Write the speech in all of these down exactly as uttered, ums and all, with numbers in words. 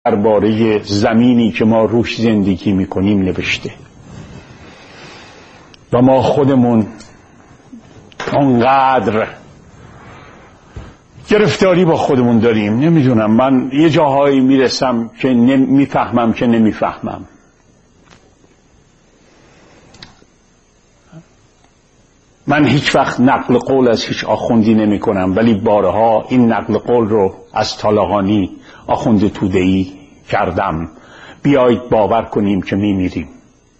درباره زمینی که ما روش زندگی میکنیم نوشته و ما خودمون اونقدر گرفتاری با خودمون داریم. نمیدونم، من یه جاهایی میرسم که نمیفهمم که نمیفهمم. من هیچ وقت نقل قول از هیچ آخوندی نمی کنم، ولی بارها این نقل قول رو از طالقانی آخوند توده‌ای کردم. بیایید باور کنیم که می میریم.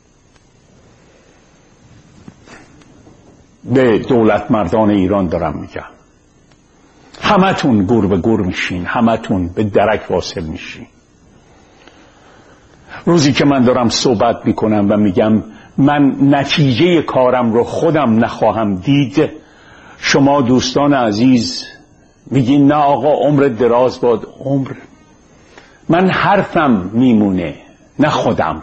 به دولت مردان ایران دارم میگم، همتون گور به گور میشین، همتون به درک واصل میشین. روزی که من دارم صحبت میکنم و میگم من نتیجه کارم رو خودم نخواهم دید، شما دوستان عزیز میگین نه آقا عمر دراز باد. عمر من حرفم میمونه، نه خودم.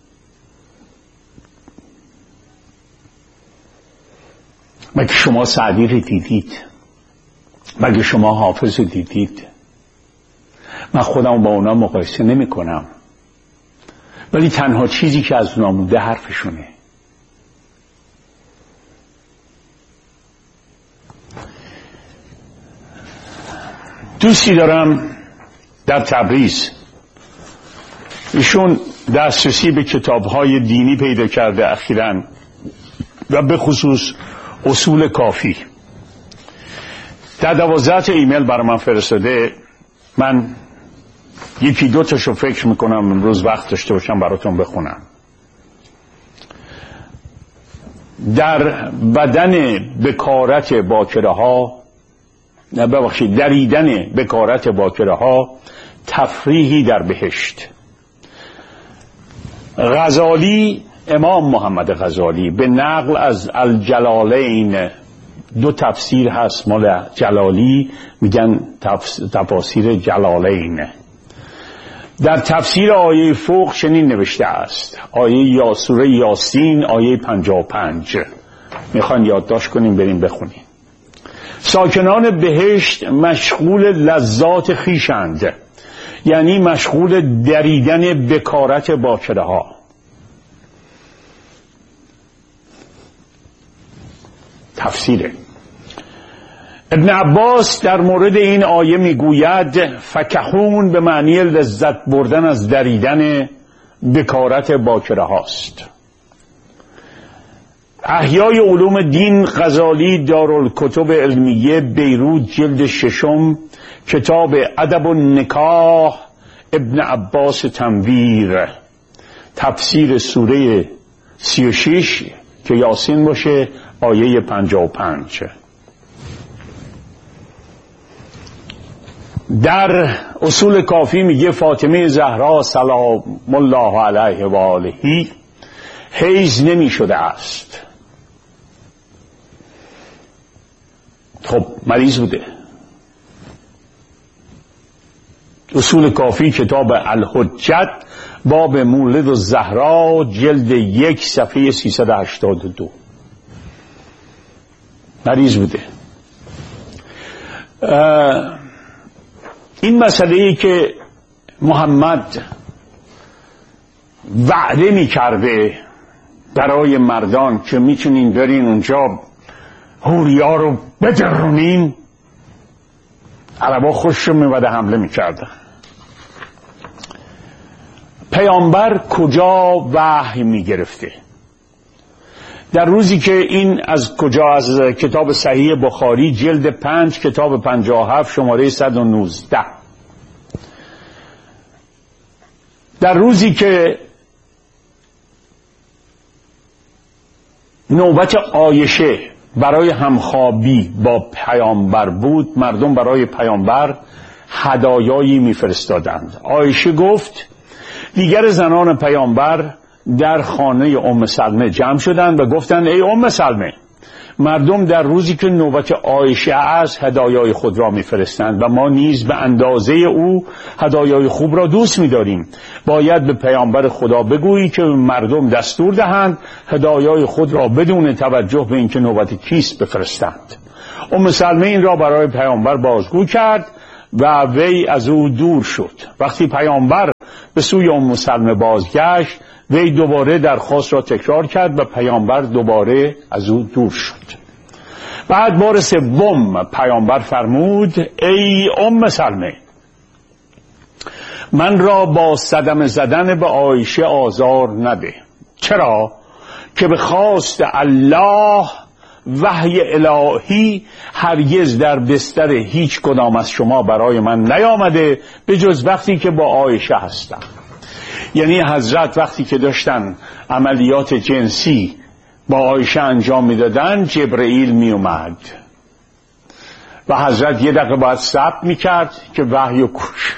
مگه شما سعدی رو دیدید؟ مگه شما حافظ رو دیدید؟ من خودم با اونا مقایسه نمی کنم، ولی تنها چیزی که از اونا مونده حرفشونه. دوستی دارم در تبریز، ایشون دسترسی به کتاب‌های دینی پیدا کرده اخیراً و به خصوص اصول کافی. در دوازده تا ایمیل برای من فرستاده. من یکی دو تاشو فکر میکنم امروز وقت داشته باشم براتون بخونم. در بدن بکارت باکره ها، نه ببخشید دریدن بکارت باکره ها تفریحی در بهشت. غزالی، امام محمد غزالی به نقل از الجلالین، دو تفسیر هست مال جلالی، میگن تفاسیر جلالین. در تفسیر آیه فوق چنین نوشته است، آیه یا سوره یاسین آیه پنجاه و پنج. میخوان یادداشت کنیم بریم بخونیم. ساکنان بهشت مشغول لذات خویشند، یعنی مشغول دریدن بکارت باکره ها. تفسیره. ابن عباس در مورد این آیه میگوید فکهون به معنی لذت بردن از دریدن بکارت باکره هاست. احیای علوم دین، غزالی، دارالکتب علمیه، بیروت، جلد ششم، کتاب ادب النکاح، ابن عباس تنویر، تفسیر سوره سی و شش که یاسین باشه آیه پنجاه و پنج. در اصول کافی میگه فاطمه زهرا سلام الله علیه و آله حیض نمی شده است. خب مریض بوده. اصول کافی کتاب الحجت باب مولد الزهرا جلد یک صفحه سیصد و هشتاد و دو. مریض بوده. این مسئله ای که محمد وعده می کرده برای مردان که میتونین برین اونجا حوریا رو بدرونین، عربا خوششون میومده حمله میکردن. پیامبر کجا وحی میگرفته؟ در روزی که این از کجا؟ از کتاب صحیح بخاری جلد پنج کتاب پنجاه و هفت شماره صد و نوزده. در روزی که نوبت عایشه برای همخوابی با پیامبر بود، مردم برای پیامبر هدایایی میفرستادند. عایشه گفت دیگر زنان پیامبر در خانه ام سلمه جمع شدند و گفتند ای ام سلمه، مردم در روزی که نوبت عایشه است هدایای خود را میفرستند و ما نیز به اندازه او هدایای خوب را دوست می‌داریم. باید به پیامبر خدا بگویی که مردم دستور دهند هدایای خود را بدون توجه به اینکه نوبت کیست بفرستند. ام سلمه این را برای پیامبر بازگو کرد و وی از او دور شد. وقتی پیامبر به سوی ام سلمه بازگشت. وی دوباره درخواست را تکرار کرد و پیامبر دوباره از او دور شد. بعد بار سوم پیامبر فرمود: ای ام سلمه، من را با صدمه زدن به عایشه آزار نده. چرا؟ که به خواست الله وحی الهی هرگز در بستر هیچ کدام از شما برای من نیامده به جز وقتی که با عایشه هستم. یعنی حضرت وقتی که داشتن عملیات جنسی با عایشه انجام میدادن، جبرئیل می اومد و حضرت یه دقیقه باید صبر میکرد که وحی و کش.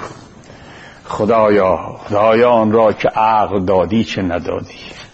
خدایا خدایا آن را که عقل دادی چه ندادی.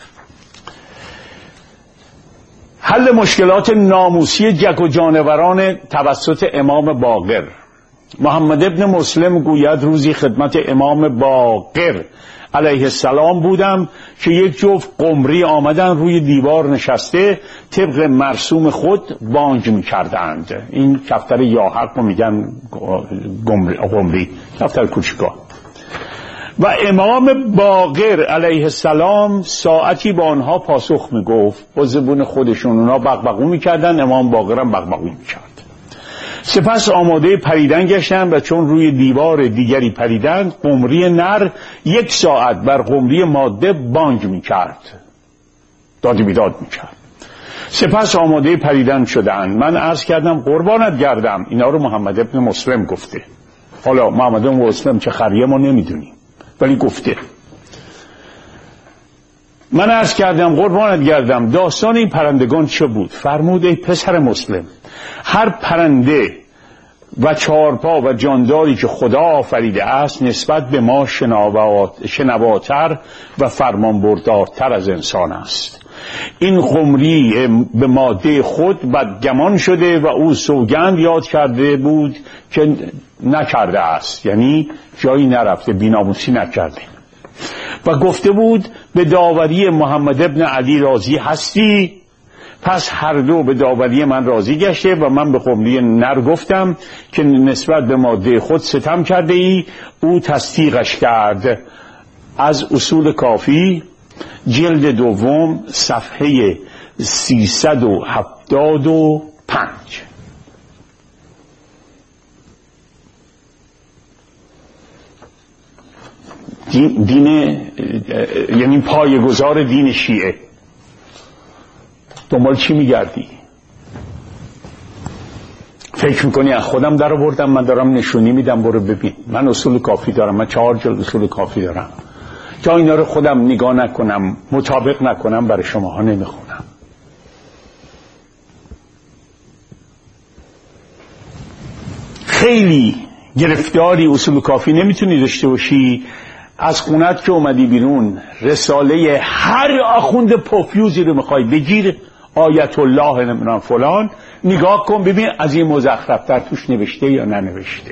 حل مشکلات ناموسی جک و جانوران توسط امام باقر. محمد ابن مسلم گوید روزی خدمت امام باقر علیه السلام بودم که یک جفت قمری آمدن روی دیوار نشسته طبق مرسوم خود بانگ می‌کردند. این کفتر یاحق رو میگن قمری، کفتر کوچیکا. و امام باقر علیه السلام ساعتی با آنها پاسخ میگفت با زبون خودشون. اونا بغبغو میکردن، امام باقر هم بغبغو میکرد. سپس آماده پریدن گشتن و چون روی دیوار دیگری پریدن، قمری نر یک ساعت بر قمری ماده بانگ میکرد، داد بیداد میکرد. سپس آماده پریدن شدن. من عرض کردم قربانت گردم، اینا رو محمد ابن مسلم گفته. حالا محمد ابن مسلم چه خریه ما نمیدونیم، ولی گفته. من عرض کردم قربانت گردم داستان این پرندگان چه بود؟ فرمود ای پسر مسلم، هر پرنده و چارپا و جانداری که خدا آفریده است نسبت به ما شنواتر و فرمانبردارتر از انسان است. این قمری به ماده خود بدگمان شده و او سوگند یاد کرده بود که نکرده است، یعنی جایی نرفته، بی‌ناموسی نکرده، و گفته بود به داوری محمد ابن علی راضی هستی؟ پس هر دو به داوری من راضی گشته و من به قمری نر گفتم که نسبت به ماده خود ستم کرده ای. او تصدیقش کرد. از اصول کافی جلد دوم صفحه سیصد و هفتاد و پنج. دین, دین یعنی پایه‌گذار دین شیعه. دنبال چی میگردی؟ فکر میکنی از خودم در آوردم؟ من دارم نشونی میدم، برو ببین. من اصول کافی دارم، من چهار جلد اصول کافی دارم. تا اینا رو خودم نگاه نکنم، مطابق نکنم، برای شماها نمیخونم. خیلی گرفتاری اصول کافی نمیتونی داشته باشی. از خونت که اومدی بیرون رساله هر آخوند پوفیوزی رو میخوای بگیر، آیت الله نمیدونم فلان، نگاه کن ببین از این مزخرفتر توش نوشته یا ننوشته.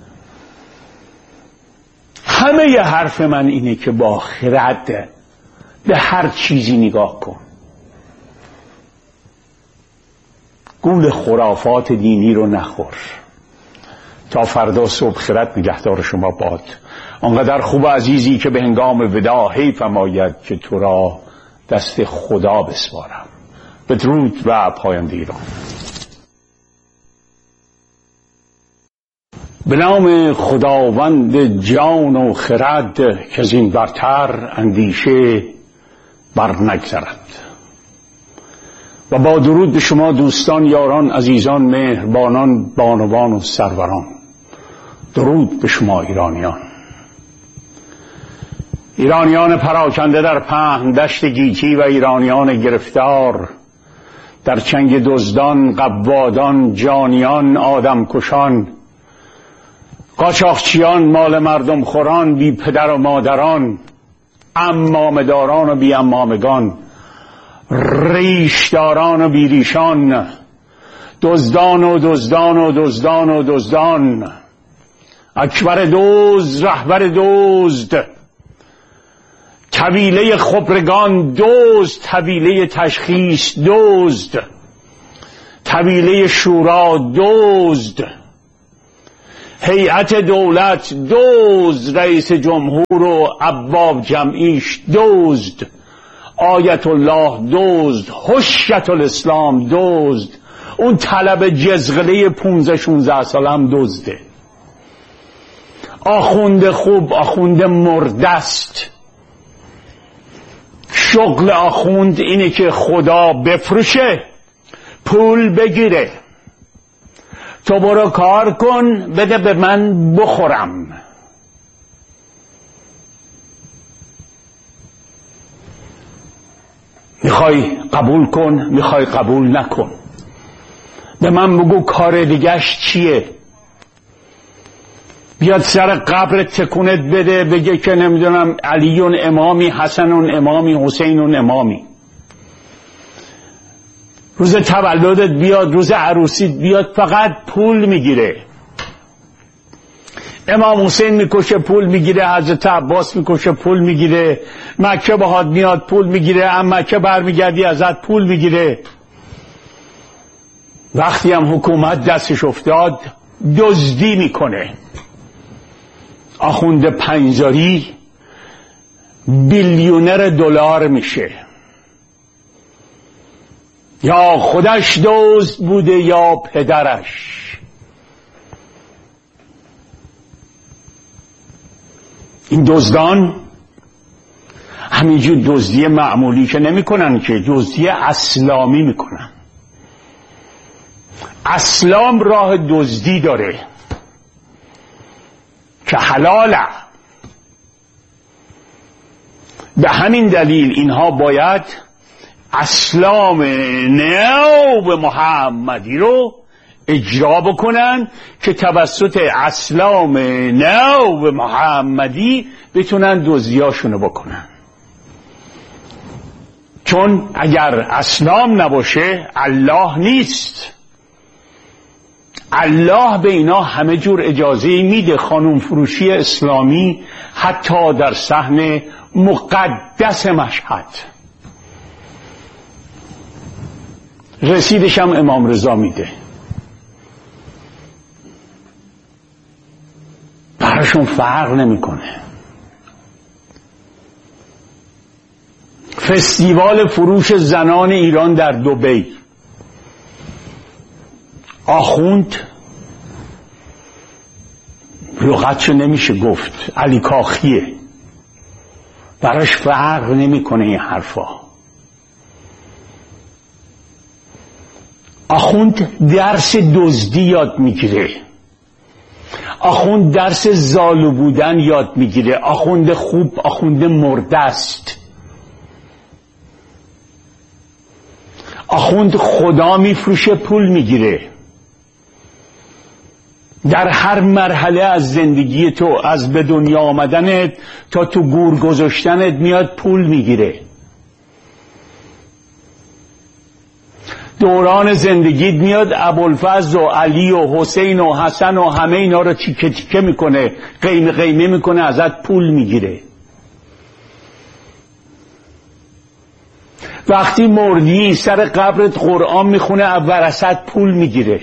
همه ی حرف من اینه که با خرد به هر چیزی نگاه کن. گول خرافات دینی رو نخور. تا فردا صبح خرد نگهدار شما باد. آنقدر خوب عزیزی که به هنگام وداع حیف آید که تو را دست خدا بسپارم. بدرود و پاینده ایران. به نام خداوند جان و خرد که از این برتر اندیشه بر نگذرد. و با درود به شما دوستان، یاران، عزیزان، مهربانان، بانوان و سروران. درود به شما ایرانیان. ایرانیان پراکنده در پهن دشت گیتی و ایرانیان گرفتار در چنگ دزدان، قوادان، جانیان، آدم کشان، قاچاقچیان، مال مردم خوران، بی پدر و مادران، عمامه‌داران و بی عمامگان، ریشداران و بی ریشان، دزدان و دزدان و دزدان و دزدان، اکبر دزد، رهبر دزد، طویله خبرگان دزد، طویله تشخیص دزد، طویله شورا دزد، هیئت دولت دزد، رئیس جمهور و ابواب جمعیش دزد، آیت الله دزد، حجت الاسلام دزد، اون طلب جزغله پونزده شونزده ساله هم دزده. آخوند خوب آخوند مردست. شغل آخوند اینه که خدا بفروشه، پول بگیره، تو برو کار کن بده به من بخورم. میخوای قبول کن، میخوای قبول نکن، به من بگو کار دیگهش چیه. بیاد سر قبر تکونت بده بگه که نمیدونم علیون امامی، حسنون امامی، حسینون امامی. روز تولدت بیاد، روز عروسیت بیاد، فقط پول میگیره. امام حسین میکشه پول میگیره، حضرت عباس میکشه پول میگیره، مکه بهاد میاد پول میگیره، اما مکه برمیگردی ازت پول میگیره. وقتی هم حکومت دستش افتاد دزدی میکنه. آخوند پنجاری بیلیونر دلار میشه، یا خودش دزد بوده یا پدرش. این دزدان همینجور دزدی معمولی که نمی کنن، که دزدی اسلامی میکنن. اسلام راه دزدی داره که حلاله. به همین دلیل اینها باید اسلام نو محمدی رو اجرا بکنن که توسط اسلام نو محمدی بتونن دزدیاشونو بکنن. چون اگر اسلام نباشه الله نیست. الله به اینا همه جور اجازه میده، خانوم فروشی اسلامی حتی در صحن مقدس مشهد. رسیدش هم امام رضا میده. براشون فرق نمیکنه. فستیوال فروش زنان ایران در دبی، آخوند لغتشو نمیشه گفت، علی کاخیه، براش فرق نمیکنه این حرفا. آخوند درس دزدی یاد میگیره، آخوند درس زالو بودن یاد میگیره. آخوند خوب آخوند مرده است. آخوند خدا میفروشه پول میگیره. در هر مرحله از زندگی تو، از به دنیا آمدنت تا تو گور گذاشتنت میاد پول میگیره. دوران زندگیت میاد ابوالفضل و علی و حسین و حسن و همه اینا رو تیکه تیکه میکنه، قیمه قیمه میکنه، ازت پول میگیره. وقتی مردی سر قبرت قرآن میخونه، ورثت پول میگیره.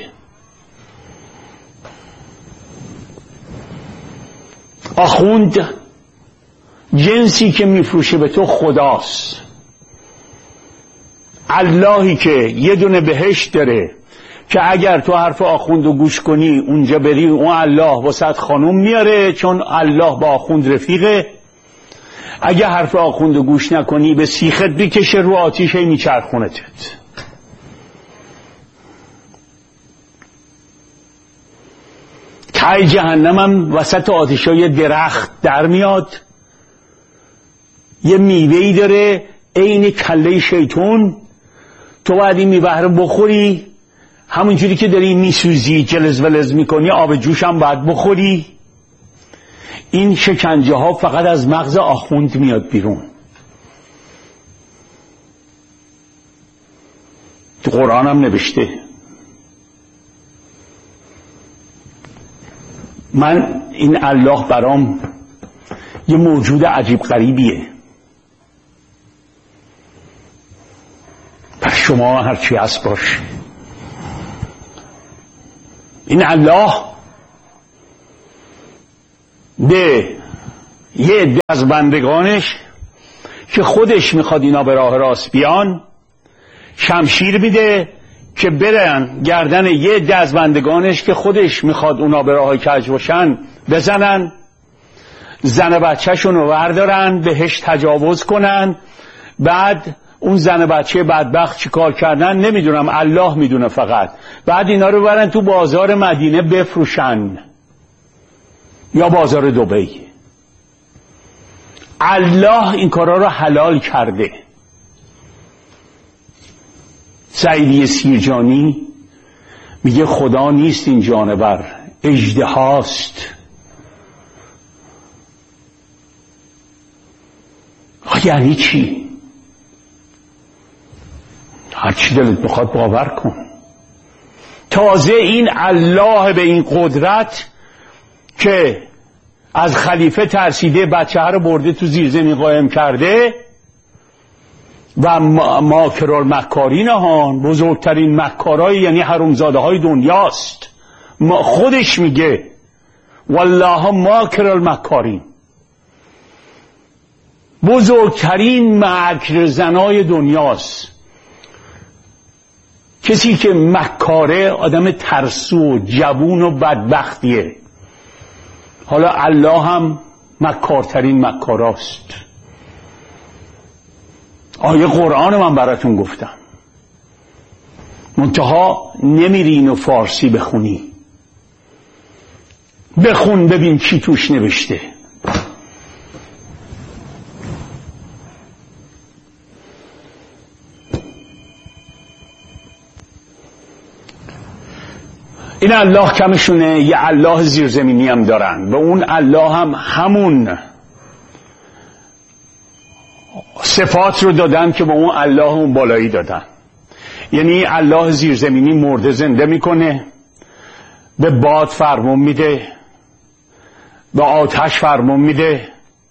آخوند جنسی که میفروشه به تو خداست. اللهی که یه دونه بهشت داره که اگر تو حرف آخوندو گوش کنی اونجا بری، اون الله واسط خانوم میاره، چون الله با آخوند رفیقه. اگر حرف آخوندو گوش نکنی به سیخت بکشه رو آتیشه میچرخونتت. تای جهنم هم وسط آتیشای درخت در میاد، یه میوهی داره عین کله شیطون، تو باید این میوه رو بخوری، همونجوری که داری میسوزی جلز ولز میکنی آب جوش هم باید بخوری. این شکنجه ها فقط از مغز آخوند میاد بیرون. تو قرآن هم نوشته. من این الله برام یه موجود عجیب غریبیه. پس شما هرچی هست باش. این الله به یه عده از بندگانش که خودش میخواد اینا به راه راست بیان شمشیر میده که برن گردن یه عده از بندگانش که خودش میخواد اونا به راه کج باشن بزنن، زن بچه‌شون رو وردارن بهش تجاوز کنن. بعد اون زن بچه بدبخت چی کار کردن نمیدونم، الله میدونه فقط. بعد اینا رو برن تو بازار مدینه بفروشن یا بازار دبی. الله این کارا رو حلال کرده. سعیدی سیرجانی میگه خدا نیست این جانور، اژدهاست. یعنی چی؟ هر چی دلت بخواد باور کن. تازه این الله به این قدرت که از خلیفه ترسیده بچه ها رو برده تو زیرزمین قایم کرده و ماکرالمکارین ها بزرگترین مکارای یعنی حرومزاده های دنیاست. خودش میگه والله ماکرالمکارین، بزرگترین مکر زنای دنیاست. کسی که مکاره آدم ترسو و جوون و بدبختیه. حالا الله هم مکارترین مکاراست. آیه قرآن من براتون گفتم، منتها نمیری اینو فارسی بخونی. بخون ببین چی توش نوشته. این الله کمشونه. یه الله زیرزمینی هم دارن، به اون الله هم همون صفات رو دادن که به اون الله اون بالایی دادن. یعنی الله زیرزمینی مرده زنده میکنه، به باد فرمان میده، به آتش فرمان میده.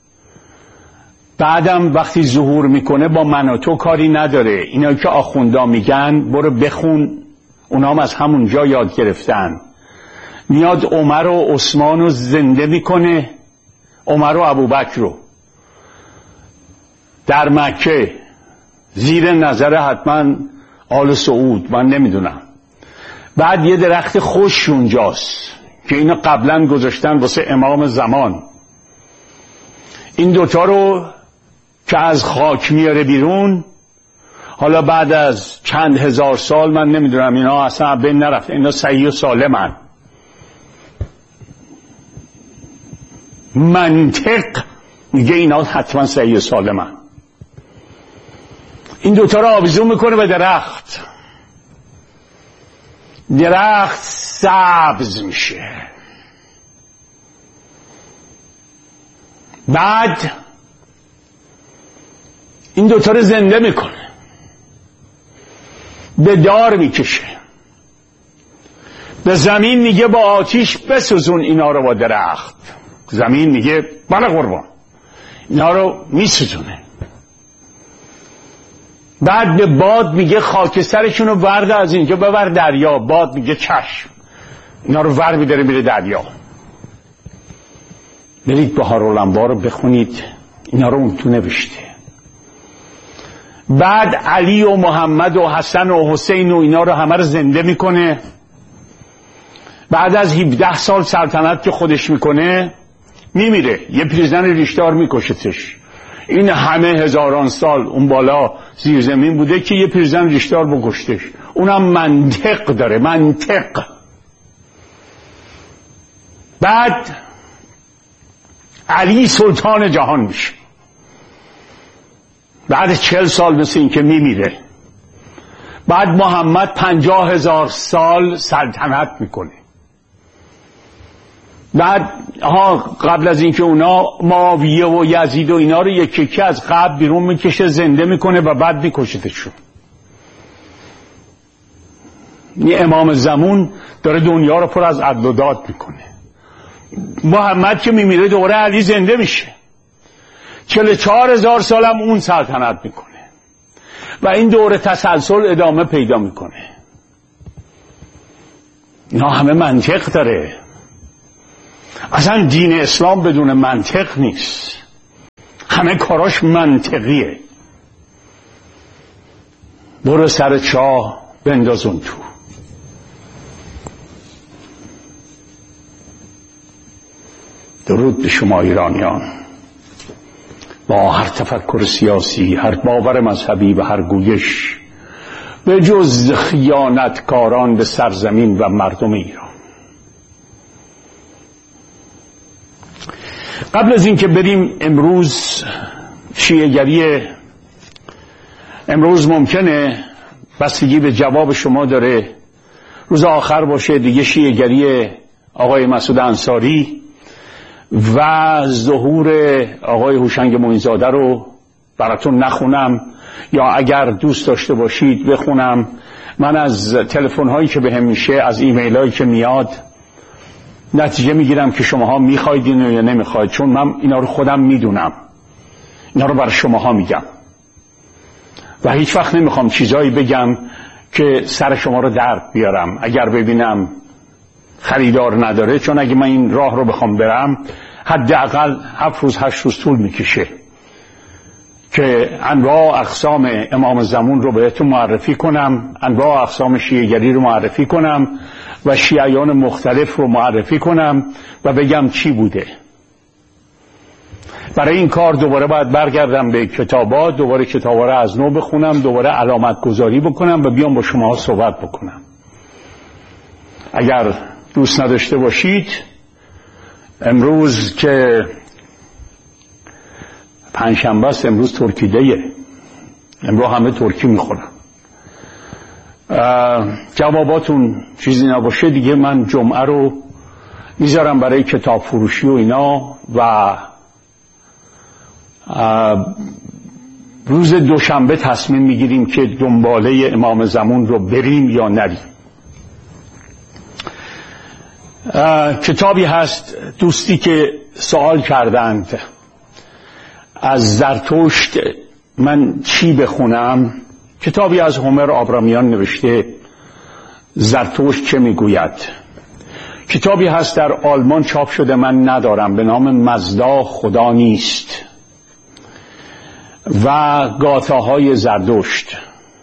بعدم وقتی ظهور میکنه با من و تو کاری نداره. اینا که آخوندا میگن برو بخون، اونا هم از همون جا یاد گرفتن. میاد عمر و عثمان رو زنده میکنه، عمر و ابوبکر رو در مکه زیر نظر حتما آل سعود، من نمیدونم. بعد یه درخت خوش اونجاست که اینو قبلا گذاشتن واسه امام زمان. این دوتا رو که از خاک میاره بیرون، حالا بعد از چند هزار سال من نمیدونم اینا اصلا بین نرفت، اینا صحیح و سالمن. منطق میگه اینا حتما صحیح و سالمن. این دوتا رو آویزون میکنه به درخت، درخت سبز میشه. بعد این دوتا رو زنده میکنه، به دار میکشه، به زمین میگه با آتیش بسوزون اینا رو با درخت. زمین میگه بله قربان، اینا رو میسوزونه. بعد به باد میگه خاکسترشون رو ورد از اینجا ببر دریا. باد میگه چشم، اینا رو ور میداره میره دریا. برید بهارالانبار رو بخونید، اینا رو اون تو نوشته. بعد علی و محمد و حسن و حسین و اینا رو همه رو زنده میکنه. بعد از هفده سال سلطنت که خودش میکنه میمیره، یه پیرزن ریشدار میکشتش. این همه هزاران سال اون بالا زیر زمین بوده که یه پیرزن ریشدار بکشتش. اونم منطق داره، منطق. بعد علی سلطان جهان میشه. بعد چهل سال مثل این که میمیره. بعد محمد پنجاه هزار سال سلطنت میکنه. بعد ها قبل از اینکه اونا معاویه و یزید و اینا رو یکی یکی از قبر بیرون میکشه، زنده میکنه و بعد میکشتشون. این امام زمان داره دنیا رو پر از عدل و داد میکنه. محمد که میمیره دوره علی زنده میشه. چهل و چهار هزار سال هم اون سلطنت میکنه و این دوره تسلسل ادامه پیدا میکنه. اینا همه منطق داره. اصلا دین اسلام بدون منطق نیست، همه کاراش منطقیه. برو سر چاه بنداز اون تو. درود به شما ایرانیان، با هر تفکر سیاسی، هر باور مذهبی و هر گویش، به جز خیانتکاران به سرزمین و مردم ایران. قبل از اینکه بریم امروز شیعه‌گری، امروز ممکنه بستگی به جواب شما داره، روز آخر باشه دیگه شیعه‌گری آقای مسعود انصاری و ظهور آقای هوشنگ معین‌زاده رو براتون نخونم، یا اگر دوست داشته باشید بخونم. من از تلفن هایی که بهم میشه، از ایمیل هایی که میاد، نتیجه میگیرم که شماها میخواید اینو یا نمیخواید، چون من اینا رو خودم میدونم، اینا رو برای شماها میگم و هیچ وقت نمیخوام چیزایی بگم که سر شما رو درد بیارم اگر ببینم خریدار نداره، چون اگه من این راه رو بخوام برم حداقل هفت روز هشت روز طول میکشه که انواع اقسام امام زمان رو بهتون معرفی کنم، انواع اقسام شیعه‌گری رو معرفی کنم و شیعیان مختلف رو معرفی کنم و بگم چی بوده. برای این کار دوباره باید برگردم به کتابات، دوباره کتابا رو از نو بخونم، دوباره علامت گذاری بکنم و بیام با شما صحبت بکنم. اگر دوست نداشته باشید، امروز که پنجشنبه است، امروز ترکی دیه، امروز همه ترکی میخورن، جواباتون چیزی نباشه دیگه من جمعه رو میذارم برای کتاب فروشی و اینا و روز دوشنبه تصمیم میگیریم که دنباله امام زمان رو بریم یا نریم. کتابی هست، دوستی که سوال کردند از زرتشت من چی بخونم، کتابی از هومر آبرامیان نوشته زرتشت چه میگوید. کتابی هست در آلمان چاپ شده، من ندارم، به نام مزدا خدا نیست و گاتاهای زردشت.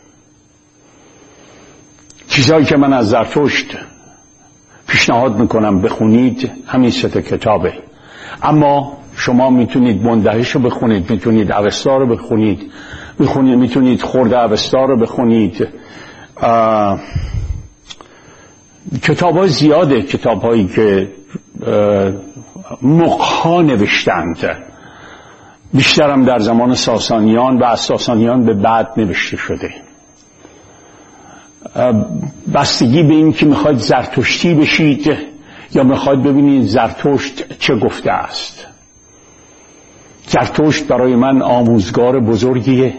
چیزهایی که من از زرتشت پیشنهاد میکنم بخونید همین سه تا کتابه، اما شما میتونید مندهش رو بخونید، میتونید اوستا رو بخونید، میخونید میتونید خورده اوستا رو بخونید. کتاب های زیاده، کتاب هایی که مقها نوشتند، بیشترم در زمان ساسانیان و از ساسانیان به بعد نوشته شده. بستگی به این که میخواید زرتشتی بشید یا میخواید ببینید زرتشت چه گفته است. زرتشت برای من آموزگار بزرگیه،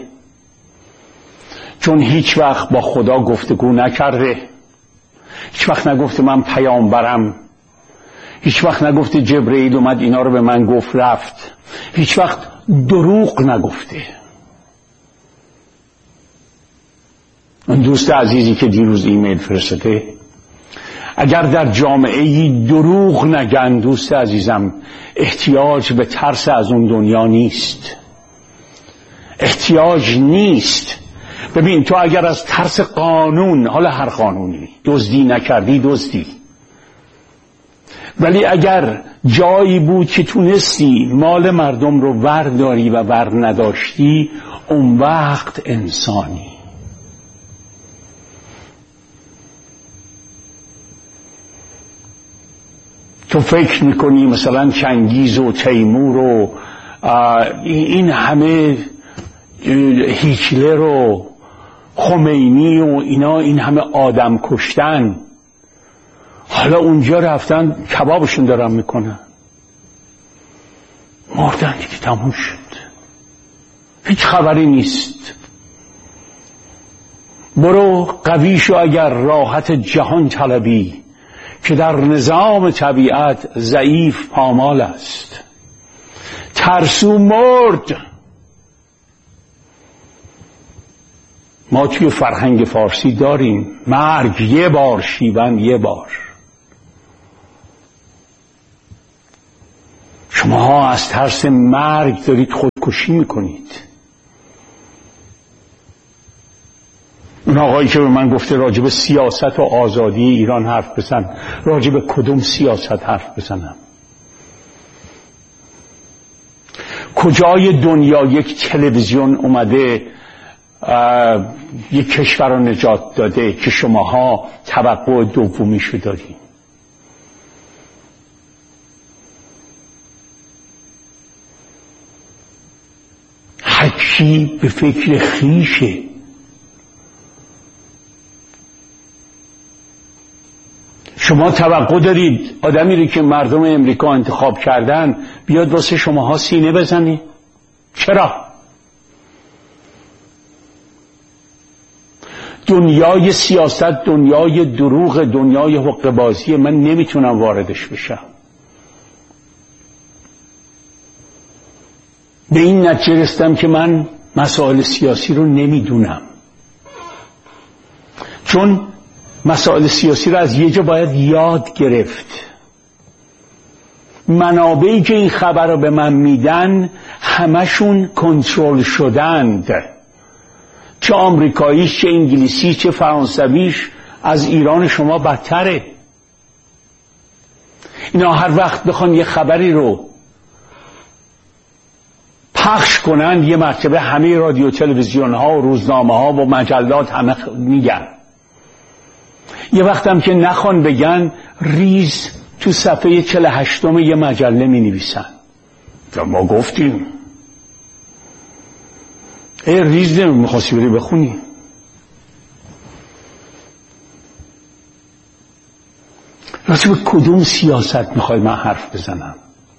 چون هیچ وقت با خدا گفتگو نکرده، هیچ وقت نگفته من پیامبرم، هیچ وقت نگفته جبرئیل اومد اینا رو به من گفت رفت، هیچ وقت دروغ نگفته. اون دوست عزیزی که دیروز ایمیل فرستاده، اگر در جامعه دروغ نگن دوست عزیزم، احتیاج به ترس از اون دنیا نیست، احتیاج نیست. ببین تو اگر از ترس قانون، حالا هر قانونی، دزدی نکردی دزدی، ولی اگر جایی بود که تونستی مال مردم رو ورداری و ور نداشتی، اون وقت انسانی. تو فکر میکنی مثلا چنگیز و تیمور و این همه هیتلر و خمینی و اینا، این همه آدم کشتن، حالا اونجا رفتن کبابشون دارن میکنن، مردن دیگه، تموم شد، هیچ خبری نیست. برو قوی شو اگر راحت جهان طلبی، که در نظام طبیعت ضعیف پامال است. ترسو مرد. ما توی فرهنگ فارسی داریم مرگ یه بار، شیون یه بار. شما از ترس مرگ دارید خودکشی میکنید. اون آقایی که به من گفته راجب سیاست و آزادی ایران حرف بزن، راجب کدوم سیاست حرف بزنم؟ کجای دنیا یک تلویزیون اومده یک کشور رو نجات داده که شماها توقع دومیشو دارین؟ هر کی به فکر خویشه. شما توقع دارید آدمی رو که مردم امریکا انتخاب کردن بیاد واسه شماها سینه بزنی؟ چرا؟ دنیای سیاست دنیای دروغ، دنیای حقه‌بازی، من نمیتونم واردش بشم. به این نتیجه رسیدم که من مسائل سیاسی رو نمیدونم، چون مسائل سیاسی رو از یه جا باید یاد گرفت. منابعی که این خبر رو به من میدن همشون کنترل شدند، چه آمریکاییش، چه انگلیسی، چه فرانسویش، از ایران شما بدتره. اینا هر وقت بخوان یه خبری رو پخش کنن یه مرتبه همه رادیو تلویزیون ها و روزنامه ها و مجلات همه میگن. یه وقتم که نخوان بگن ریز تو صفحه چهل و هشتم یه مجله می نویسن ما گفتیم. ای ریز نمیخواستی بری بخونی؟ راجع به کدوم سیاست میخوای من حرف بزنم؟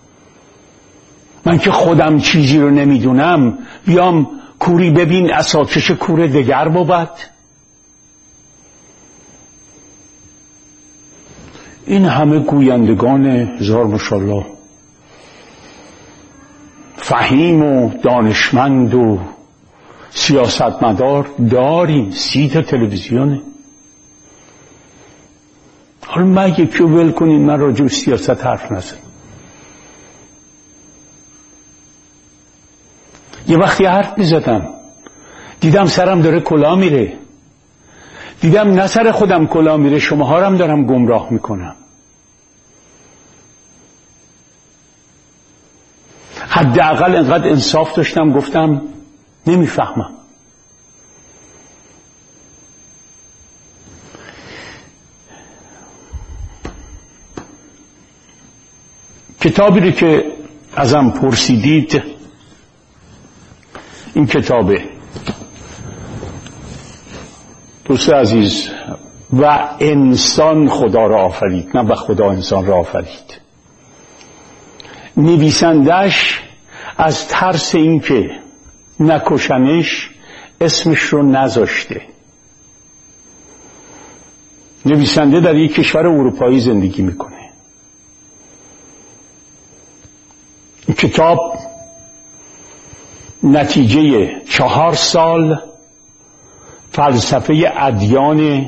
من که خودم چیزی رو نمیدونم بیام کوری ببین اساکش کور دگر بود؟ این همه گویندگان هزار ماشاءالله فهیم و دانشمند و سیاستمدار داریم، سی تا تلویزیونه. حالا من یکی ول کنین من راجع به سیاست حرف نزنم. یه وقتی حرف میزدم دیدم سرم داره کلا میره، دیدم نه سر خودم کلا میره شماها رو هم دارم گمراه میکنم. حداقل انقدر انصاف داشتم گفتم نمیفهمم. کتابی رو که ازم پرسیدید این کتابه دوست عزیز، و انسان خدا را آفرید، نه و خدا انسان را آفرید. نویسندش از ترس اینکه نکشنش اسمش رو نذاشته. نویسنده در یک کشور اروپایی زندگی میکنه. این کتاب نتیجه چهار سال فلسفه ادیان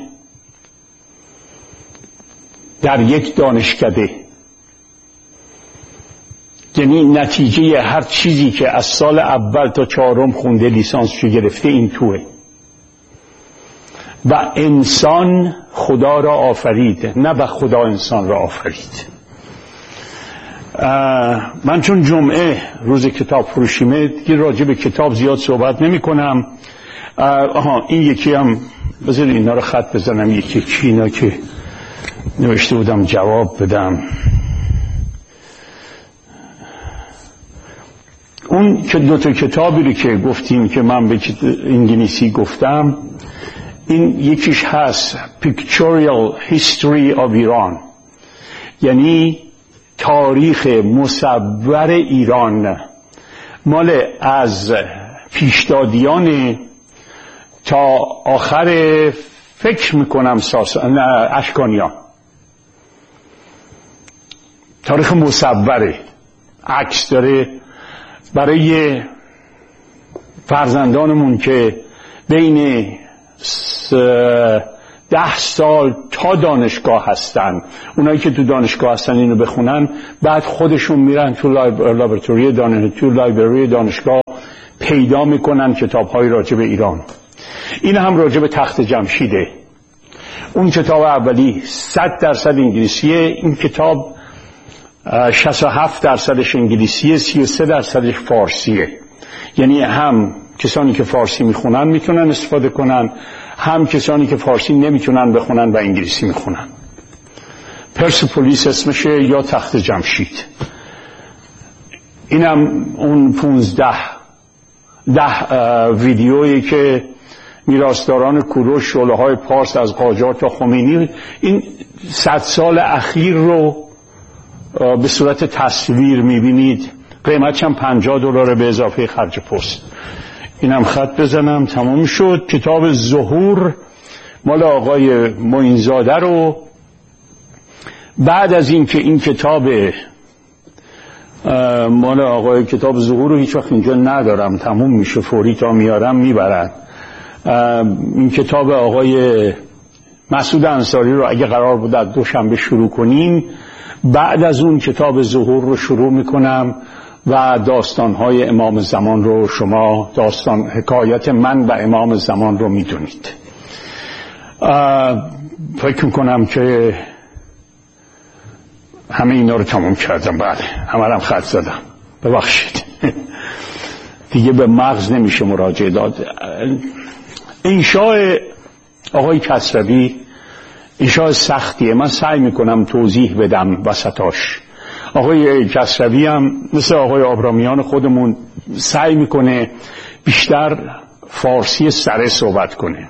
در یک دانشکده، یعنی نتیجه هر چیزی که از سال اول تا چهارم خونده لیسانسشو گرفته این توه. و انسان خدا را آفرید، نه و خدا انسان را آفرید. من چون جمعه روز کتاب فروشیمه دیگه راجع به کتاب زیاد صحبت نمی کنم. آها این یکی هم بذار اینا رو خط بزنم، یکی چی اینا که نوشته بودم جواب بدم. اون که دو تا کتابی رو که گفتیم که من به انگلیسی گفتم، این یکیش هست Pictorial History of Iran، یعنی تاریخ مصور ایران، مال از پیشدادیان تا آخر فکر میکنم ساسان اشکانیان. تاریخ مصوره، عکس داره برای فرزندانمون که بین ده سال تا دانشگاه هستن، اونایی که تو دانشگاه هستن اینو بخونن، بعد خودشون میرن تو لابراتوری دانشگاه، تو لایبرری دانشگاه پیدا میکنن کتاب‌های راجع به ایران. این هم راجع به تخت جمشیده. اون کتاب اولی صد درصد انگلیسیه، این کتاب شصت و هفت درصدش انگلیسیه، سی و سه درصدش فارسیه. یعنی هم کسانی که فارسی میخونن میتونن استفاده کنن، هم کسانی که فارسی نمیتونن بخونن و انگلیسی میخونن. پرسپولیس اسمشه یا تخت جمشید. اینم اون پونزده ده ویدیویی که میراثداران کوروش، شعله‌های پارس از قاجار تا خمینی این صد سال اخیر رو به صورت تصویر میبینید. قیمتش هم پنجاه دلار به اضافه خرج پست. اینم خط بزنم تمام شد. کتاب ظهور مال آقای معینزاده رو بعد از این که این کتاب مال آقای کتاب ظهور رو هیچ وقت اینجا ندارم، تموم میشه، فوری تا میارم میبرن. این کتاب آقای مسعود انصاری رو اگه قرار بود از دوشنبه شروع کنیم، بعد از اون کتاب ظهور رو شروع میکنم و داستانهای امام زمان رو، شما داستان حکایت من و امام زمان رو میدونید. فکر میکنم که همه اینا رو تمام کردم. بله همه هم خط زدم، ببخشید. دیگه به مغز نمیشه مراجعه داد. انشاء آقای کسروی انشاء سختیه، من سعی میکنم توضیح بدم وسطاش. آقای کسروی هم مثل آقای آبرامیان خودمون سعی میکنه بیشتر فارسی سره صحبت کنه.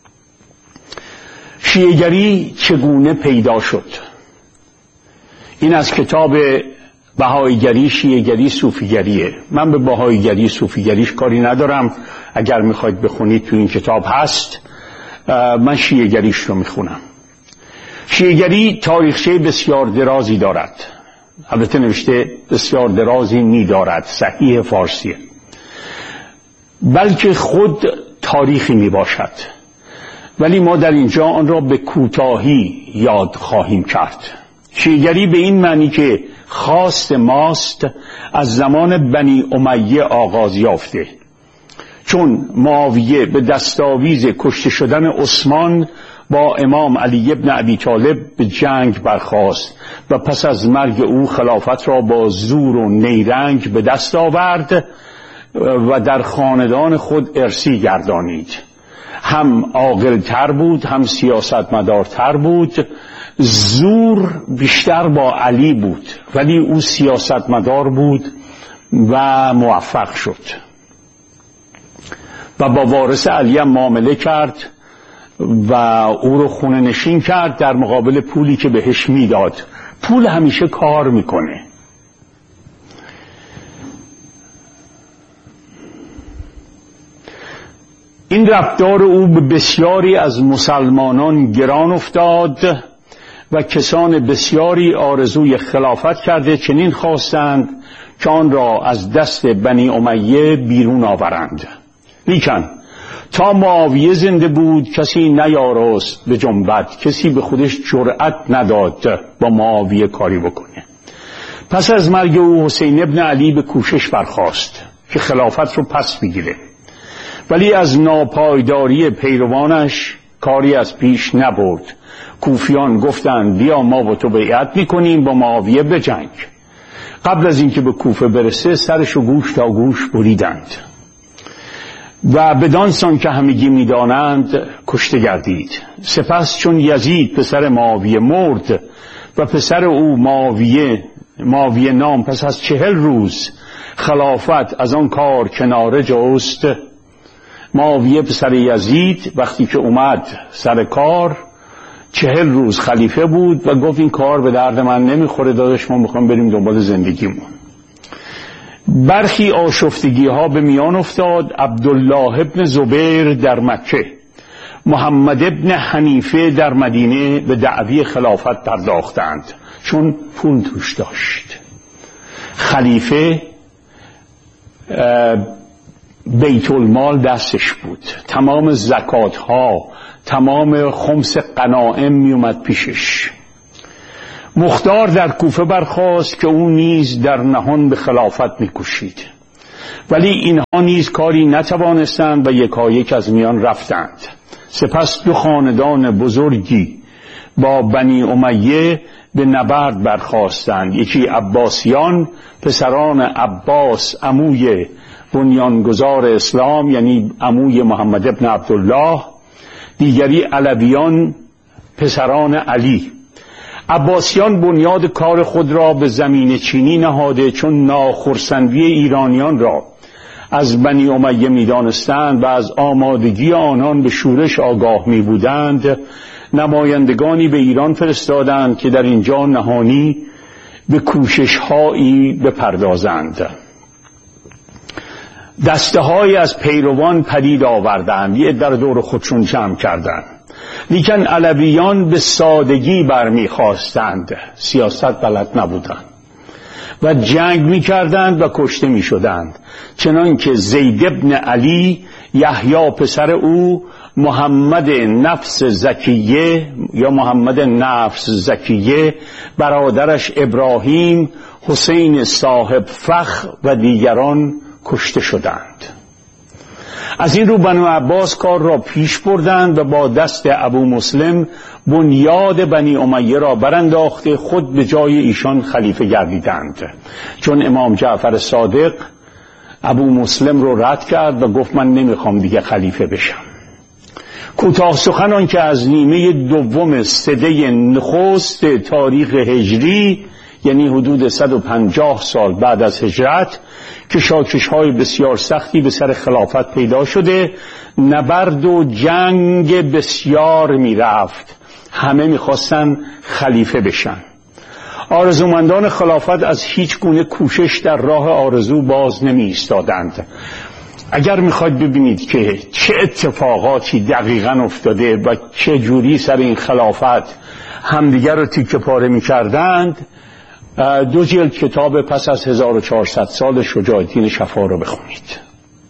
شیعه‌گری چگونه پیدا شد؟ این از کتاب بهاییگری، شیعه‌گری، صوفیگریه. من به بهاییگری، صوفیگریش کاری ندارم، اگر میخواید بخونید تو این کتاب هست. من شیعه‌گریش رو میخونم. شیعه‌گری تاریخچه بسیار درازی دارد، البته نوشته بسیار درازی می‌دارد، صحیح فارسیه، بلکه خود تاریخی میباشد، ولی ما در اینجا آن را به کوتاهی یاد خواهیم کرد. شیعه‌گری به این معنی که خواست ماست از زمان بنی امیه آغاز یافته، چون معاویه به دستاویز کشته شدن عثمان با امام علی ابن ابی طالب به جنگ برخاست و پس از مرگ او خلافت را با زور و نیرنگ به دست آورد و در خاندان خود ارثی گردانید. هم عاقل‌تر بود، هم سیاستمدارتر بود. زور بیشتر با علی بود، ولی او سیاستمدار بود و موفق شد و با وارث علی هم معامله کرد و او رو خونه نشین کرد در مقابل پولی که بهش میداد. پول همیشه کار میکنه. این رفتار او به بسیاری از مسلمانان گران افتاد و کسان بسیاری آرزوی خلافت کرده چنین خواستند که آن را از دست بنی امیه بیرون آورند. لیکن تا معاویه زنده بود کسی نیارست به جنبت، کسی به خودش جرأت نداد با معاویه کاری بکنه. پس از مرگ او حسین ابن علی به کوشش برخاست که خلافت رو پس بگیره، ولی از ناپایداری پیروانش کاری از پیش نبرد. کوفیان گفتند بیا ما با تو بیعت میکنیم با معاویه بجنگ. قبل از اینکه به کوفه برسه سرش و گوش تا گوش بریدند و بدانسان که همگی میدانند کشته گردید. سپس چون یزید پسر معاویه مرد و پسر او معاویه معاویه نام پس از چهل روز خلافت از آن کار کناره جست، معاویه پسر یزید وقتی که اومد سر کار چهل روز خلیفه بود و گفت این کار به درد من نمیخوره داداش، ما میخوام بریم دنبال زندگیمون. برخی آشفتگی ها به میان افتاد. عبدالله ابن زبیر در مکه، محمد ابن حنیفه در مدینه به دعوی خلافت پرداختند چون پول توش داشت. خلیفه بیت المال دستش بود، تمام زکات ها، تمام خمس غنایم می اومد پیشش. مختار در کوفه برخاست که او نیز در نهان به خلافت می کوشید، ولی اینها نیز کاری نتوانستند و یکایک از میان رفتند. سپس دو خاندان بزرگی با بنی امیه به نبرد برخاستند. یکی عباسیان، پسران عباس عموی بنیانگذار اسلام، یعنی عموی محمد ابن عبدالله. دیگری علویان، پسران علی. عباسیان بنیاد کار خود را به زمین چینی نهاده، چون ناخرسندی ایرانیان را از بنی امیه می دانستند و از آمادگی آنان به شورش آگاه می بودند، نمایندگانی به ایران فرستادند که در اینجا نهانی به کوشش هایی بپردازند. دسته های از پیروان پدید آوردند، یه در دور خودشون جمع کردند. لیکن علویان به سادگی برمی خواستند، سیاست بلد نبودند و جنگ می کردند و کشته می شدند، چنان که زید ابن علی، یحیی پسر او، محمد نفس زکیه یا محمد نفس زکیه، برادرش ابراهیم، حسین صاحب فخر و دیگران کشته شدند. از این رو بنو عباس کار را پیش بردند و با دست ابو مسلم بنیاد بنی امیه را برانداخته خود به جای ایشان خلیفه گردیدند، چون امام جعفر صادق ابو مسلم رو رد کرد و گفت من نمیخوام دیگه خلیفه بشم. کوتاه سخن آن که از نیمه دوم سده نخست تاریخ هجری، یعنی حدود صد و پنجاه سال بعد از هجرت، که شاکش های بسیار سختی به سر خلافت پیدا شده، نبرد و جنگ بسیار می رفت، همه می خواستن خلیفه بشن. آرزومندان خلافت از هیچ گونه کوشش در راه آرزو باز نمی ایستادند. اگر میخواید ببینید که چه اتفاقاتی دقیقاً افتاده و چه جوری سر این خلافت همدیگر رو تیکه پاره میکردند، دو جلد کتاب پس از هزار و چهارصد سال شجاع الدین شفا رو بخونید.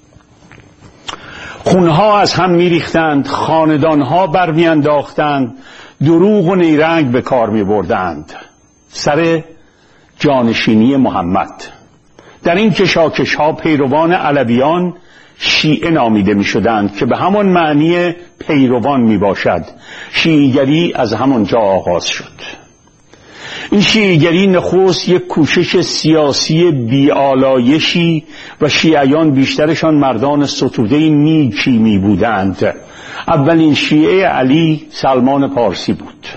خونها از هم میریختند، خاندانها برمیانداختند، دروغ و نیرنگ به کار میبردند سر جانشینی محمد. در این کشاکش ها پیروان علویان شیعه نامیده می شدند که به همان معنی پیروان می باشد. شیعیگری از همانجا آغاز شد. این شیعیگری نخست یک کوشش سیاسی بیالایشی و شیعیان بیشترشان مردان ستوده نیکی می بودند. اولین شیعه علی سلمان پارسی بود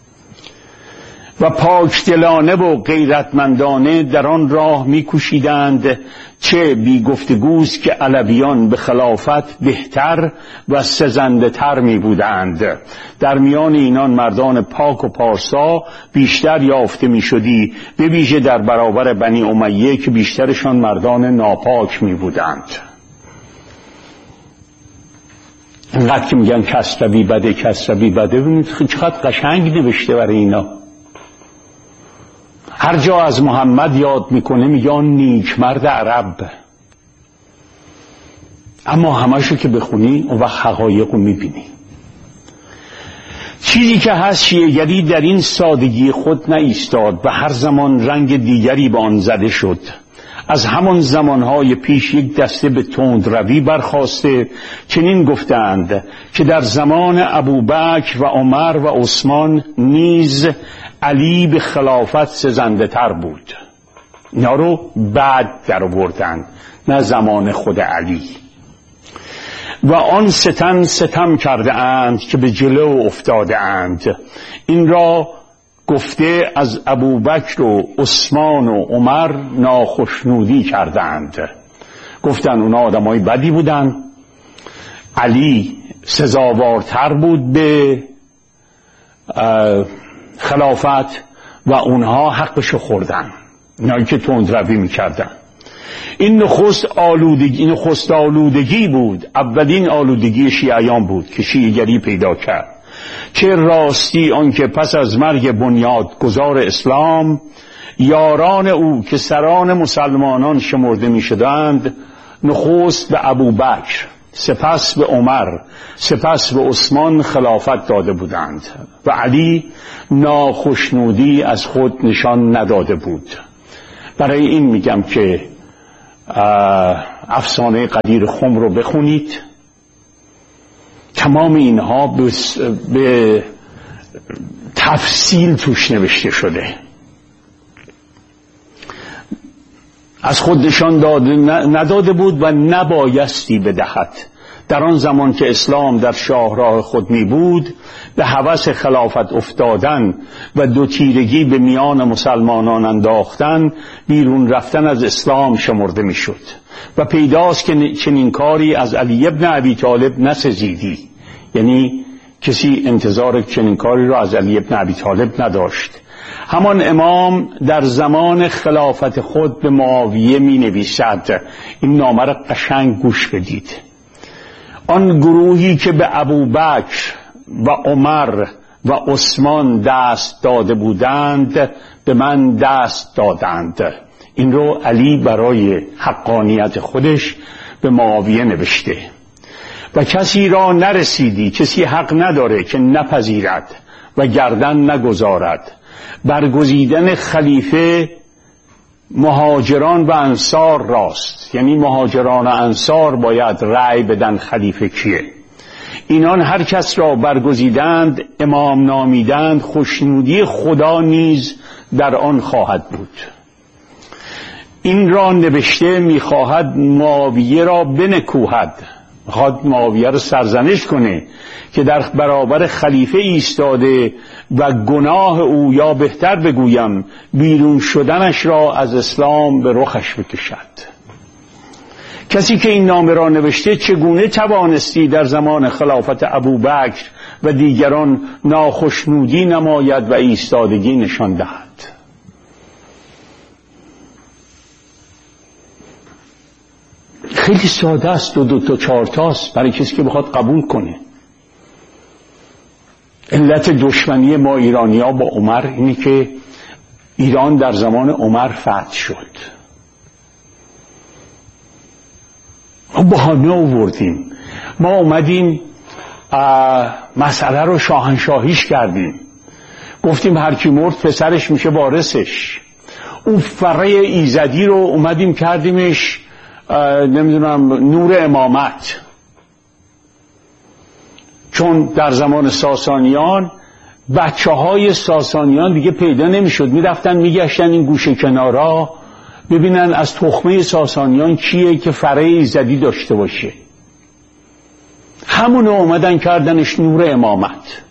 و پاکدلانه و غیرتمندانه در آن راه می‌کوشیدند. چه بی گفتگوست که علویان به خلافت بهتر و سزنده تر می بودند. در میان اینان مردان پاک و پارسا بیشتر یافته می شدی، به ویژه در برابر بنی امیه که بیشترشان مردان ناپاک می بودند. اینقدر که میگن کسروی بده کسروی بده، ببینید چقدر قشنگ نوشته برای اینا. هر جا از محمد یاد میکنه میگه نیک مرد عرب، اما همشو که بخونی اون وقت حقایقو میبینی. چیزی که هست شیعه‌گری در این سادگی خود نایستاد و هر زمان رنگ دیگری به آن زده شد. از همان زمانهای پیش یک دسته به تندروی برخاسته، چنین گفتند که در زمان ابوبکر و عمر و عثمان نیز علی به خلافت سزنده تر بود. اینا رو بعد در آوردند، نه زمان خود علی. و آن ستم ستم کرده اند که به جلو افتاده اند. این را گفته از ابوبکر و عثمان و عمر ناخشنودی کردند. گفتن اونا آدمای بدی بودن، علی سزاوارتر بود به خلافت و اونها حقشو خوردن، اینایی که تندروی میکردن. این نخست آلودگی نخست آلودگی بود، اولین آلودگی شیعیان بود که شیعه‌گری پیدا کرد. چه راستی آنکه پس از مرگ بنیادگذار اسلام یاران او که سران مسلمانان شمرده می شدند، نخست به ابوبکر سپس به عمر، سپس به عثمان خلافت داده بودند و علی ناخشنودی از خود نشان نداده بود. برای این میگم که افسانه قدیر خم رو بخونید. تمام اینها به تفصیل توش نوشته شده. از خود نشان داده نداده بود و نبایستی بدهد. در آن زمان که اسلام در شاهراه خود می بود، به هوس خلافت افتادن و دو تیرگی به میان مسلمانان انداختن بیرون رفتن از اسلام شمرده می شد و پیداست که چنین کاری از علی ابن ابی طالب نسزیدی. یعنی کسی انتظار چنین کاری را از علی ابن ابی طالب نداشت. همان امام در زمان خلافت خود به معاویه می نویسد. این نامه را قشنگ گوش بدید. آن گروهی که به ابوبکر و عمر و عثمان دست داده بودند به من دست دادند. این رو علی برای حقانیت خودش به معاویه نوشته. و کسی را نرسیدی، کسی حق نداره که نپذیرد و گردن نگذارد. برگزیدن خلیفه مهاجران و انصار راست. یعنی مهاجران و انصار باید رأی بدن خلیفه کیه. اینان هر کس را برگزیدند، امام نامیدند، خوشنودی خدا نیز در آن خواهد بود. این را نوشته میخواهد معاویه را بنکوهد، میخواد معاویه را سرزنش کنه که در برابر خلیفه ایستاده و گناه او، یا بهتر بگویم بیرون شدنش را از اسلام به رخش بکشد. کسی که این نامه را نوشته چگونه توانستی در زمان خلافت ابوبکر و دیگران ناخشنودی نماید و ایستادگی نشان دهد؟ خیلی ساده است، دو دو تا چهار تاست برای کسی که بخواد قبول کنه. علت دشمنی ما ایرانی‌ها با عمر اینه که ایران در زمان عمر فتح شد. ما بهانه آوردیم، ما اومدیم مسئله رو شاهنشاهیش کردیم، گفتیم هر کی مرد پسرش میشه وارثش. اون فره ایزدی رو اومدیم کردیمش نمیدونم نور امامت، چون در زمان ساسانیان بچه های ساسانیان دیگه پیدا نمیشد، میرفتن میگشتن این گوشه کنارا ببینن از تخمه ساسانیان کیه که فره ایزدی داشته باشه. همونو اومدن کردنش نور امامت.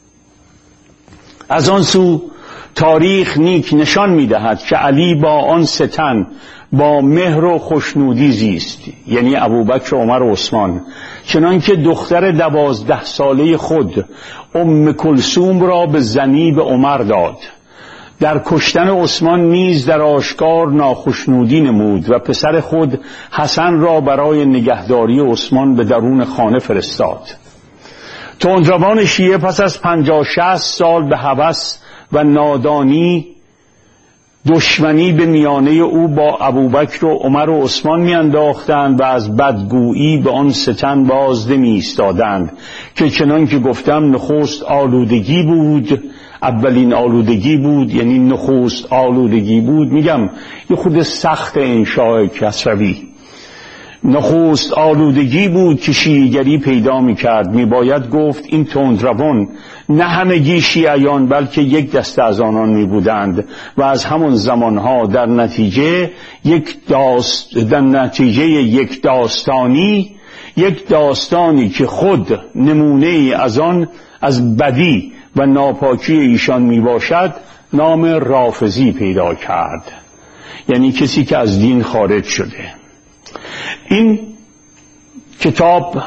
از آن سو تاریخ نیک نشان میدهد که علی با آن ستن با مهر و خوشنودی زیست، یعنی ابوبکر و عمر و عثمان، چنان که دختر دوازده ساله خود ام کلثوم را به زنی به عمر داد. در کشتن عثمان نیز در آشکار ناخشنودی نمود و پسر خود حسن را برای نگهداری عثمان به درون خانه فرستاد. تندروان شیعه پس از پنجاه شصت سال به هوس و نادانی دشمنی به میانه او با ابوبکر و عمر و عثمان میانداختند و از بدگویی به آن ستن باز نمی ایستادند که چنان که گفتم نخست آلودگی بود، اولین آلودگی بود، یعنی نخست آلودگی بود. میگم یه خود سخت انشاء کسروی. نخست آلودگی بود که شیعه‌گری پیدا میکرد. میباید گفت این تندروان نه همگی شیعیان بلکه یک دسته از آنان می بودند و از همون زمانها در نتیجه یک داست در نتیجه یک داستانی یک داستانی که خود نمونه ای از آن از بدی و ناپاکی ایشان می باشد نام رافضی پیدا کرد، یعنی کسی که از دین خارج شده. این کتاب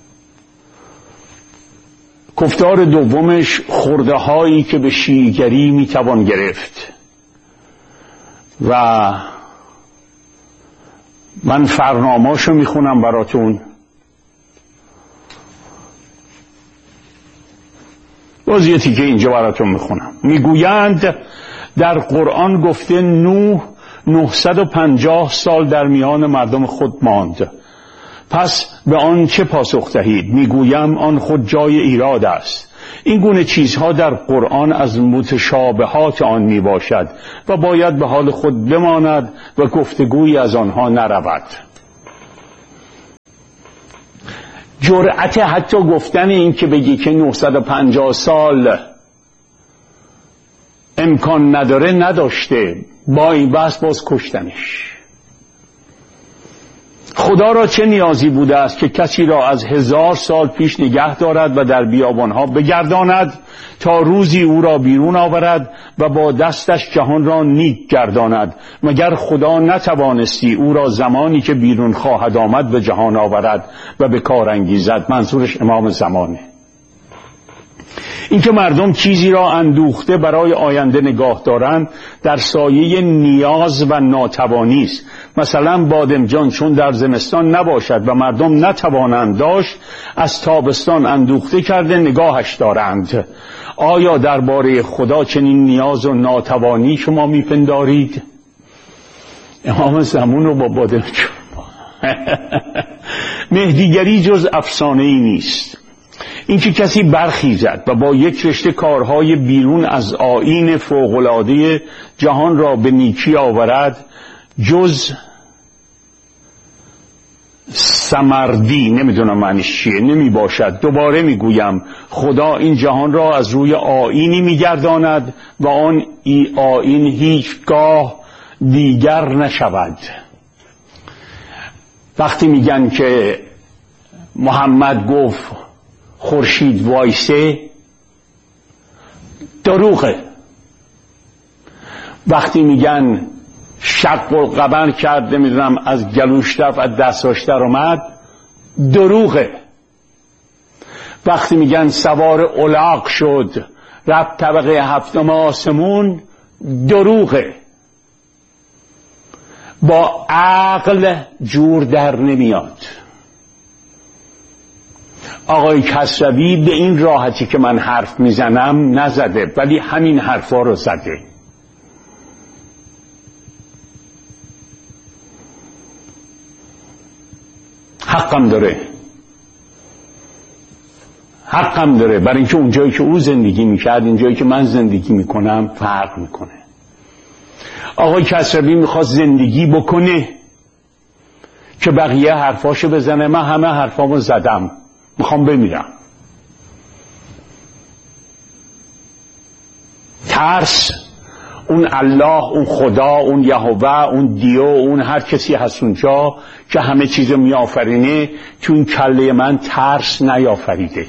گفتار دومش خرده هایی که به شیعه‌گری میتوان گرفت و من فرنامه‌اشو میخونم براتون. وضعیتی که اینجا براتون میخونم. میگویند در قرآن گفته نوح نهصد و پنجاه سال در میان مردم خود ماند پس به آن چه پاسخ دهید؟ میگویم آن خود جای ایراد است. این گونه چیزها در قرآن از متشابهات آن می باشد و باید به حال خود بماند و گفتگویی از آنها نرود. جرأت حتی گفتن این که بگی که نهصد و پنجاه سال امکان نداره نداشته، با این بحث باز کشتنش. خدا را چه نیازی بوده است که کسی را از هزار سال پیش نگه دارد و در بیابانها بگرداند تا روزی او را بیرون آورد و با دستش جهان را نیک گرداند؟ مگر خدا نتوانستی او را زمانی که بیرون خواهد آمد به جهان آورد و به کار انگیزد؟ منظورش امام زمانه. اینکه مردم چیزی را اندوخته برای آینده نگاه دارند در سایه نیاز و ناتوانی است. مثلا بادمجان چون در زمستان نباشد و مردم نتوانند داشت، از تابستان اندوخته کرده نگاهش دارند. آیا درباره خدا چنین نیاز و ناتوانی شما میپندارید؟ امام زمان رو با بادمجان مهدیگری جز افسانه ای نیست. اینکه کسی برخیزد و با یک رشته کارهای بیرون از آیین فوق‌العاده جهان را به نیکی آورد جز سمردی، نمیدونم معنیش چیه، نمی باشد. دوباره میگویم خدا این جهان را از روی آیینی میگرداند و آن ای آیین هیچگاه دیگر نشود. وقتی میگن که محمد گفت خورشید وایسه، دروغه. وقتی میگن شق القمر کرد، نمیدونم از گلوش رفت از دستاش در اومد، دروغه. وقتی میگن سوار الاغ شد رفت طبقه هفتم آسمون، دروغه. با عقل جور در نمیاد. آقای کسروی به این راحتی که من حرف میزنم نزده، ولی همین حرفا رو زده. حقم داره، حقم داره، برای اینکه اونجایی که او زندگی میکرد اینجایی که من زندگی میکنم فرق میکنه. آقای کسروی میخواست زندگی بکنه که بقیه حرفاشو بزنه. من همه حرفامو زدم، میخوام بمیرم. ترس، اون الله، اون خدا، اون یهوه، اون دیو، اون هر کسی هست اونجا که همه چیزو میآفرینه، تو این کله من ترس نیافریده.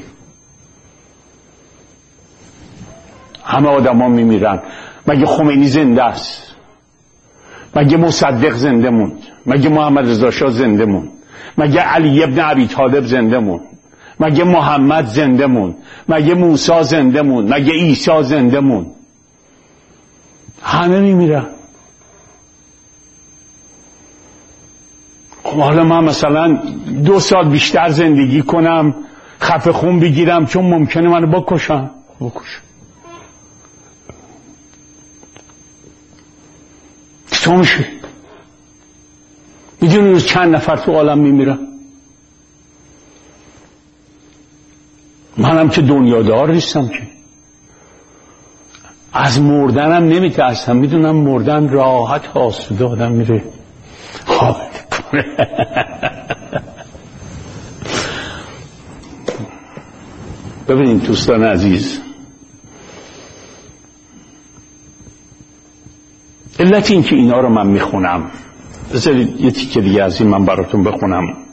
همه آدم ها میمیرن. مگه خمینی زنده است؟ مگه مصدق زنده موند؟ مگه محمد رضا شاه زنده موند؟ مگه علی ابن ابی طالب زنده موند؟ مگه محمد زنده موند؟ مگه موسی زنده موند؟ مگه عیسی زنده موند؟ همه میمیرن. خب حالا من مثلا دو سال بیشتر زندگی کنم، خفه خون بگیرم چون ممکنه منو بکشن. بکشن تو میشه. میدونی روز چند نفر تو عالم میمیرن؟ منم که دنیادار نیستم که، از مردنم نمیترسم. میدونم مردن راحت آسوده آدم میره خواب کنه. ببینید دوستان عزیز، علت این که اینا رو من میخونم، بذارید یه تیکه دیگه از این من براتون بخونم.